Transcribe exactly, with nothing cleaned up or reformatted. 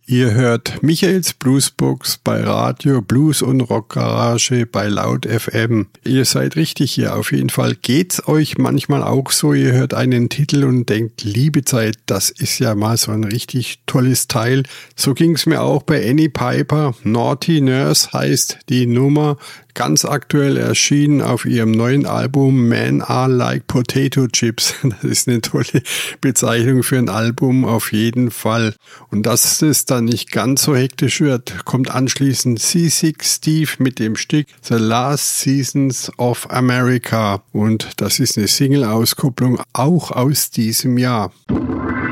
Ihr hört Michaels Bluesbox bei Radio Blues und Rock Garage bei Laut F M. Ihr seid richtig hier. Auf jeden Fall geht's euch manchmal auch so. Ihr hört einen Titel und denkt, liebe Zeit, das ist ja mal so ein richtig tolles Teil. So ging's mir auch bei Annie Piper. Naughty Nurse heißt die Nummer. Ganz aktuell erschienen auf ihrem neuen Album Men Are Like Potato Chips. Das ist eine tolle Bezeichnung für ein Album auf jeden Fall. Und dass es dann nicht ganz so hektisch wird, kommt anschließend Seasick Steve mit dem Stück The Last Seasons of America. Und das ist eine Single-Auskopplung auch aus diesem Jahr.